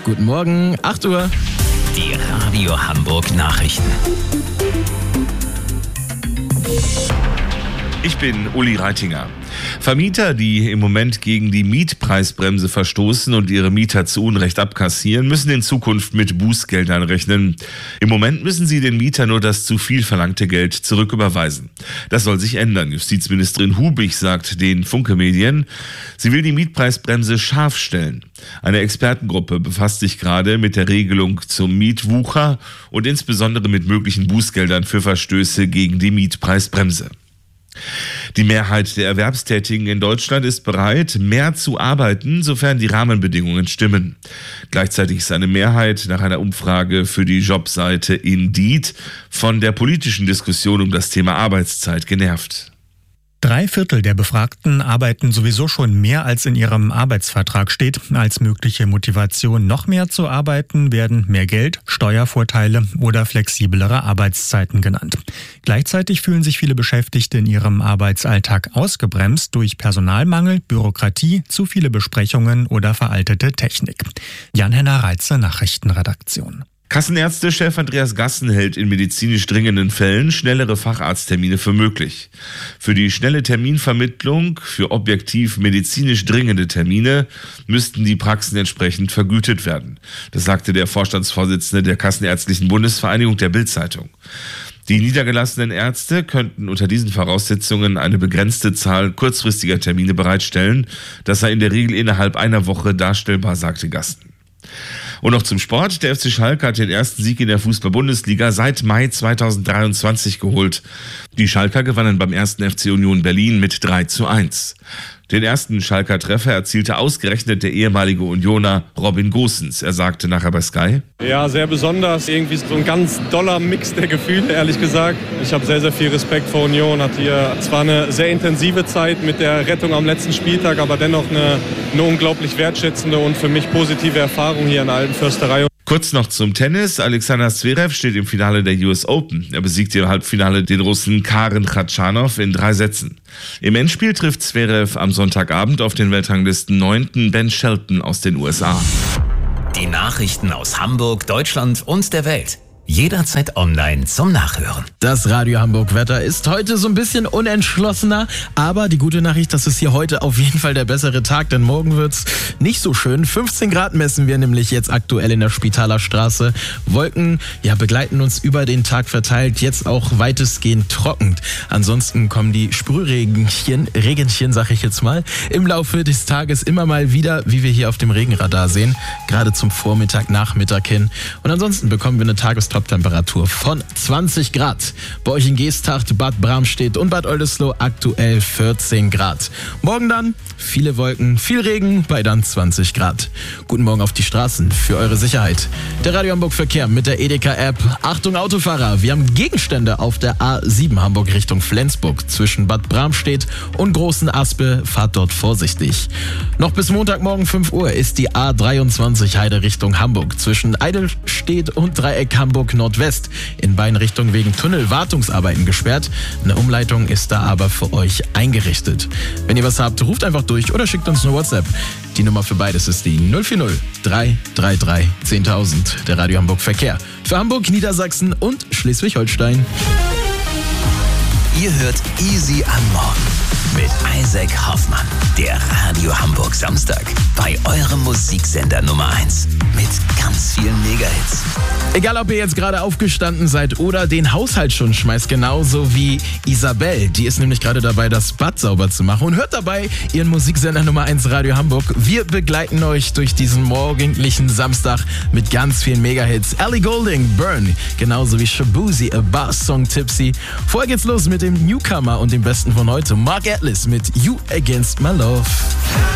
Guten Morgen, 8 Uhr. Die Radio Hamburg Nachrichten. Ich bin Uli Reitinger. Vermieter, die im Moment gegen die Mietpreisbremse verstoßen und ihre Mieter zu Unrecht abkassieren, müssen in Zukunft mit Bußgeldern rechnen. Im Moment müssen sie den Mietern nur das zu viel verlangte Geld zurücküberweisen. Das soll sich ändern. Justizministerin Hubig sagt den Funke Medien, sie will die Mietpreisbremse scharf stellen. Eine Expertengruppe befasst sich gerade mit der Regelung zum Mietwucher und insbesondere mit möglichen Bußgeldern für Verstöße gegen die Mietpreisbremse. Die Mehrheit der Erwerbstätigen in Deutschland ist bereit, mehr zu arbeiten, sofern die Rahmenbedingungen stimmen. Gleichzeitig ist eine Mehrheit nach einer Umfrage für die Jobseite Indeed von der politischen Diskussion um das Thema Arbeitszeit genervt. 3/4 der Befragten arbeiten sowieso schon mehr, als in ihrem Arbeitsvertrag steht. Als mögliche Motivation, noch mehr zu arbeiten, werden mehr Geld, Steuervorteile oder flexiblere Arbeitszeiten genannt. Gleichzeitig fühlen sich viele Beschäftigte in ihrem Arbeitsalltag ausgebremst durch Personalmangel, Bürokratie, zu viele Besprechungen oder veraltete Technik. Jan-Henner Reitze, Nachrichtenredaktion. Kassenärztechef Andreas Gassen hält in medizinisch dringenden Fällen schnellere Facharzttermine für möglich. Für die schnelle Terminvermittlung für objektiv medizinisch dringende Termine müssten die Praxen entsprechend vergütet werden. Das sagte der Vorstandsvorsitzende der Kassenärztlichen Bundesvereinigung der Bild-Zeitung. Die niedergelassenen Ärzte könnten unter diesen Voraussetzungen eine begrenzte Zahl kurzfristiger Termine bereitstellen. Das sei in der Regel innerhalb einer Woche darstellbar, sagte Gassen. Und noch zum Sport. Der FC Schalke hat den ersten Sieg in der Fußball-Bundesliga seit Mai 2023 geholt. Die Schalker gewannen beim 1. FC Union Berlin mit 3:1. Den ersten Schalker Treffer erzielte ausgerechnet der ehemalige Unioner Robin Gosens. Er sagte nachher bei Sky: Ja, sehr besonders. Irgendwie so ein ganz doller Mix der Gefühle, ehrlich gesagt. Ich habe sehr, sehr viel Respekt vor Union. Hat hier zwar eine sehr intensive Zeit mit der Rettung am letzten Spieltag, aber dennoch eine unglaublich wertschätzende und für mich positive Erfahrung hier in der alten Försterei. Kurz noch zum Tennis. Alexander Zverev steht im Finale der US Open. Er besiegte im Halbfinale den Russen Karen Khachanov in 3 Sätzen. Im Endspiel trifft Zverev am Sonntagabend auf den Weltranglisten 9. Ben Shelton aus den USA. Die Nachrichten aus Hamburg, Deutschland und der Welt. Jederzeit online zum Nachhören. Das Radio Hamburg Wetter ist heute so ein bisschen unentschlossener, aber die gute Nachricht, das ist hier heute auf jeden Fall der bessere Tag, denn morgen wird's nicht so schön. 15 Grad messen wir nämlich jetzt aktuell in der Spitaler Straße. Wolken, begleiten uns über den Tag verteilt, jetzt auch weitestgehend trocken. Ansonsten kommen die Regenchen, sag ich jetzt mal, im Laufe des Tages immer mal wieder, wie wir hier auf dem Regenradar sehen, gerade zum Vormittag, Nachmittag hin. Und ansonsten bekommen wir eine Tagestop-Temperatur von 20 Grad. Bei euch in Geesthacht, Bad Bramstedt und Bad Oldesloe aktuell 14 Grad. Morgen dann viele Wolken, viel Regen bei dann 20 Grad. Guten Morgen auf die Straßen für eure Sicherheit. Der Radio Hamburg Verkehr mit der Edeka-App. Achtung Autofahrer, wir haben Gegenstände auf der A7 Hamburg Richtung Flensburg zwischen Bad Bramstedt und Großen Aspe. Fahrt dort vorsichtig. Noch bis Montagmorgen 5 Uhr ist die A23 Heide Richtung Hamburg zwischen Eidelstedt und Dreieck Hamburg Nordwest in beiden Richtungen wegen Tunnelwartungsarbeiten gesperrt. Eine Umleitung ist da aber für euch eingerichtet. Wenn ihr was habt, ruft einfach durch oder schickt uns eine WhatsApp. Die Nummer für beides ist die 040 333 10.000. Der Radio Hamburg Verkehr für Hamburg, Niedersachsen und Schleswig-Holstein. Ihr hört Easy am Morgen mit Isaac Hoffmann. Der Radio Hamburg Samstag bei eurem Musiksender Nummer 1 mit ganz vielen Megahits. Egal, ob ihr jetzt gerade aufgestanden seid oder den Haushalt schon schmeißt, genauso wie Isabel. Die ist nämlich gerade dabei, das Bad sauber zu machen und hört dabei ihren Musiksender Nummer 1 Radio Hamburg. Wir begleiten euch durch diesen morgendlichen Samstag mit ganz vielen Megahits. Ellie Goulding, Burn, genauso wie Shabuzi, A Bass Song Tipsy. Vorher geht's los mit dem Newcomer und dem Besten von heute, Mark Atlas mit You Against My Love.